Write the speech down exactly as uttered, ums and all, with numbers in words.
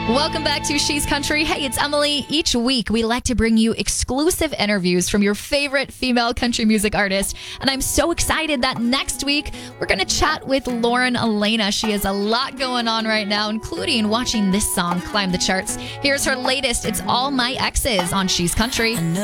Welcome back to She's Country. Hey, it's Emily. Each week, we like to bring you exclusive interviews from your favorite female country music artist. And I'm so excited that next week, we're going to chat with Lauren Alaina. She has a lot going on right now, including watching this song climb the charts. Here's her latest. It's All My Exes on She's Country.